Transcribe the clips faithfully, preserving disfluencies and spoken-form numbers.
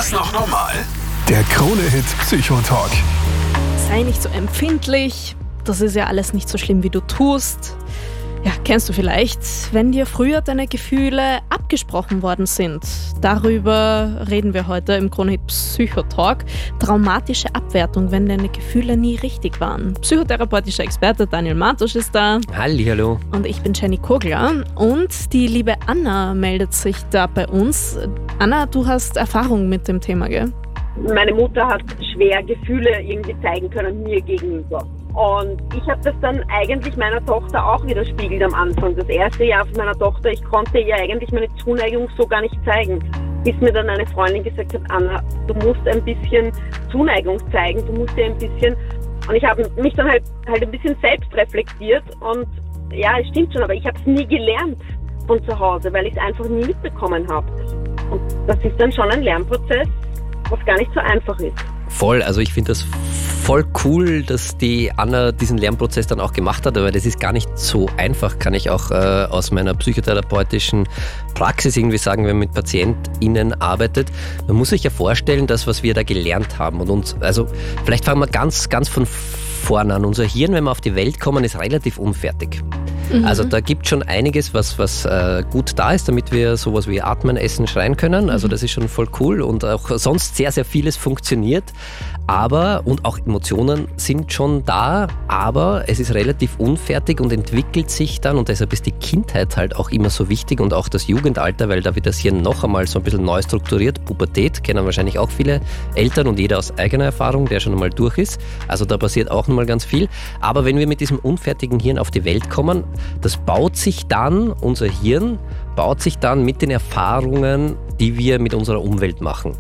das noch normal? Der Krone-Hit Psychotalk. Sei nicht so empfindlich, das ist ja alles nicht so schlimm, wie du tust. Ja, kennst du vielleicht, wenn dir früher deine Gefühle abgesprochen worden sind. Darüber reden wir heute im Krone-Hit Psychotalk. Traumatische Abwertung, wenn deine Gefühle nie richtig waren. Psychotherapeutischer Experte Daniel Martusch ist da. Hallihallo. Und ich bin Jenny Kogler. Und die liebe Anna meldet sich da bei uns. Anna, du hast Erfahrung mit dem Thema, gell? Meine Mutter hat schwer Gefühle irgendwie zeigen können mir gegenüber. Und ich habe das dann eigentlich meiner Tochter auch widerspiegelt am Anfang. Das erste Jahr von meiner Tochter, ich konnte ihr eigentlich meine Zuneigung so gar nicht zeigen. Bis mir dann eine Freundin gesagt hat, Anna, du musst ein bisschen Zuneigung zeigen, du musst dir ein bisschen... Und ich habe mich dann halt, halt ein bisschen selbst reflektiert und ja, es stimmt schon, aber ich habe es nie gelernt von zu Hause, weil ich es einfach nie mitbekommen habe. Und das ist dann schon ein Lernprozess, was gar nicht so einfach ist. Voll, also ich finde das voll cool, dass die Anna diesen Lernprozess dann auch gemacht hat, aber das ist gar nicht so einfach, kann ich auch äh, aus meiner psychotherapeutischen Praxis irgendwie sagen, wenn man mit PatientInnen arbeitet. Man muss sich ja vorstellen, das, was wir da gelernt haben und uns, also vielleicht fangen wir ganz, ganz von vorne an. Unser Hirn, wenn wir auf die Welt kommen, ist relativ unfertig. Mhm. Also da gibt es schon einiges, was, was äh, gut da ist, damit wir sowas wie atmen, essen, schreien können. Also das ist schon voll cool und auch sonst sehr, sehr vieles funktioniert. Aber, und auch Emotionen sind schon da, aber es ist relativ unfertig und entwickelt sich dann und deshalb ist die Kindheit halt auch immer so wichtig und auch das Jugendalter, weil da wird das Hirn noch einmal so ein bisschen neu strukturiert. Pubertät kennen wahrscheinlich auch viele Eltern und jeder aus eigener Erfahrung, der schon einmal durch ist. Also da passiert auch nochmal ganz viel. Aber wenn wir mit diesem unfertigen Hirn auf die Welt kommen, das baut sich dann, unser Hirn baut sich dann mit den Erfahrungen, die wir mit unserer Umwelt machen.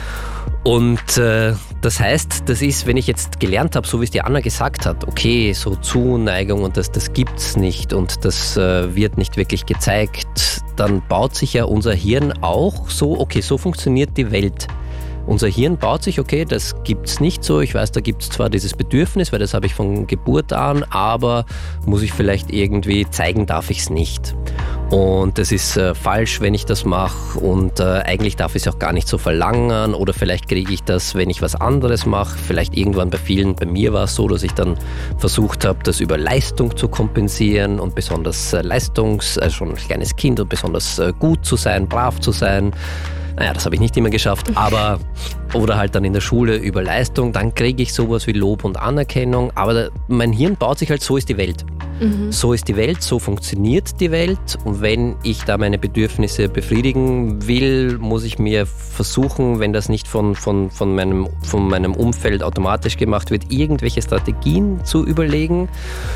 Und äh, das heißt, das ist, wenn ich jetzt gelernt habe, so wie es die Anna gesagt hat, okay, so Zuneigung und das, das gibt's nicht und das äh, wird nicht wirklich gezeigt, dann baut sich ja unser Hirn auch so, okay, so funktioniert die Welt. Unser Hirn baut sich, okay, das gibt's nicht so. Ich weiß, da gibt's zwar dieses Bedürfnis, weil das habe ich von Geburt an, aber muss ich vielleicht irgendwie zeigen, darf ich's nicht. Und das ist äh, falsch, wenn ich das mache und äh, eigentlich darf ich es auch gar nicht so verlangen oder vielleicht kriege ich das, wenn ich was anderes mache. Vielleicht irgendwann bei vielen, bei mir war es so, dass ich dann versucht habe, das über Leistung zu kompensieren und besonders äh, Leistungs-, also schon ein kleines Kind und besonders äh, gut zu sein, brav zu sein. Naja, das habe ich nicht immer geschafft, aber oder halt dann in der Schule über Leistung, dann kriege ich sowas wie Lob und Anerkennung, aber da, mein Hirn baut sich halt, so ist die Welt. Mhm. So ist die Welt, so funktioniert die Welt und wenn ich da meine Bedürfnisse befriedigen will, muss ich mir versuchen, wenn das nicht von, von, von, meinem, von meinem Umfeld automatisch gemacht wird, irgendwelche Strategien zu überlegen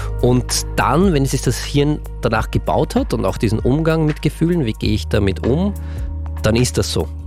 und dann, wenn es sich das Hirn danach gebaut hat und auch diesen Umgang mit Gefühlen, wie gehe ich damit um, dann ist das so.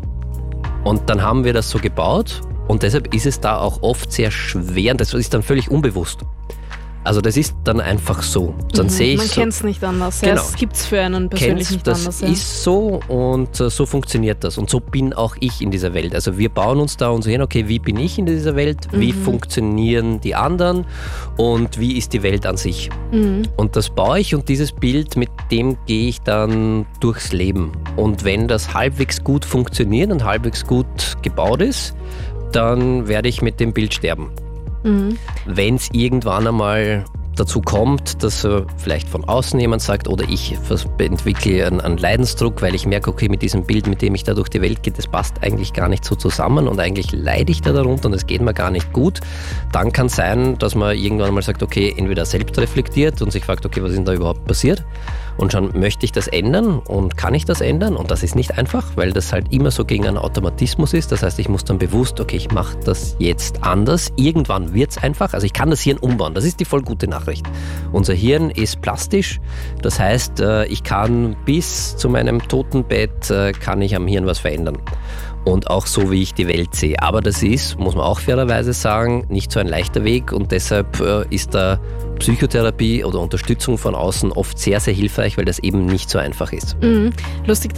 Und dann haben wir das so gebaut und deshalb ist es da auch oft sehr schwer und das ist dann völlig unbewusst. Also das ist dann einfach so. Dann mhm, sehe ich man so, kennt es nicht anders. Genau. Ja, es gibt es für einen persönlich Kennst, nicht das anders. Ja. ist so und äh, so funktioniert das. Und so bin auch ich in dieser Welt. Also wir bauen uns da und sehen, okay, wie bin ich in dieser Welt? Wie mhm. funktionieren die anderen? Und wie ist die Welt an sich? Mhm. Und das baue ich und dieses Bild, mit dem gehe ich dann durchs Leben. Und wenn das halbwegs gut funktioniert und halbwegs gut gebaut ist, dann werde ich mit dem Bild sterben. Mhm. Wenn es irgendwann einmal dazu kommt, dass äh, vielleicht von außen jemand sagt oder ich entwickle einen, einen Leidensdruck, weil ich merke, okay, mit diesem Bild, mit dem ich da durch die Welt gehe, das passt eigentlich gar nicht so zusammen und eigentlich leide ich da darunter und es geht mir gar nicht gut, dann kann es sein, dass man irgendwann mal sagt, okay, entweder selbst reflektiert und sich fragt, okay, was ist denn da überhaupt passiert? Und schon möchte ich das ändern und kann ich das ändern? Und das ist nicht einfach, weil das halt immer so gegen einen Automatismus ist. Das heißt, ich muss dann bewusst, okay, ich mache das jetzt anders. Irgendwann wird es einfach. Also ich kann das Hirn umbauen. Das ist die voll gute Nachricht. Unser Hirn ist plastisch. Das heißt, ich kann bis zu meinem Totenbett, kann ich am Hirn was verändern. Und auch so, wie ich die Welt sehe. Aber das ist, muss man auch fairerweise sagen, nicht so ein leichter Weg und deshalb ist da Psychotherapie oder Unterstützung von außen oft sehr, sehr hilfreich, weil das eben nicht so einfach ist. Mhm. Lustig,